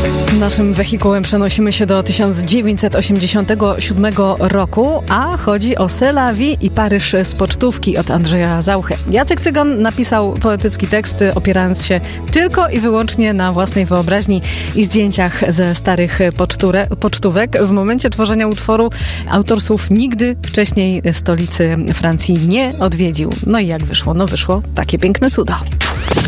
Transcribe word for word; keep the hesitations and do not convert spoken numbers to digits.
Naszym wehikułem przenosimy się do tysiąc dziewięćset osiemdziesiątego siódmego roku, a chodzi o C'est la vie i Paryż z pocztówki od Andrzeja Zauchy. Jacek Cygan napisał poetycki tekst, opierając się tylko i wyłącznie na własnej wyobraźni i zdjęciach ze starych poczture, pocztówek. W momencie tworzenia utworu autor słów nigdy wcześniej stolicy Francji nie odwiedził. No i jak wyszło? No wyszło takie piękne cudo.